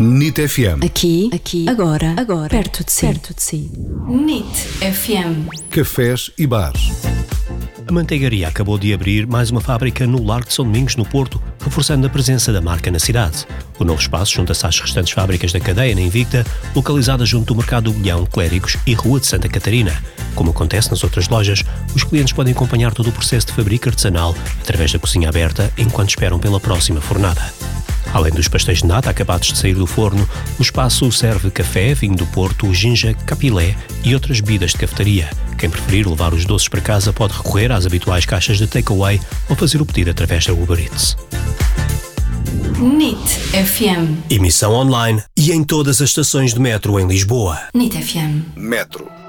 NIT FM. Aqui, agora, perto de si. NIT FM. Cafés e bares. A manteigaria acabou de abrir mais uma fábrica no Largo de São Domingos, no Porto, reforçando a presença da marca na cidade. O novo espaço junta-se às restantes fábricas da cadeia na Invicta, localizada junto do Mercado do Bilhão, Clérigos e Rua de Santa Catarina. Como acontece nas outras lojas, os clientes podem acompanhar todo o processo de fabrico artesanal através da cozinha aberta enquanto esperam pela próxima fornada. Além dos pastéis de nata acabados de sair do forno, o espaço serve café, vinho do Porto, ginja, capilé e outras bebidas de cafetaria. Quem preferir levar os doces para casa pode recorrer às habituais caixas de takeaway ou fazer o pedido através da Uber Eats. NIT FM. Emissão online e em todas as estações de metro em Lisboa. NIT FM. Metro.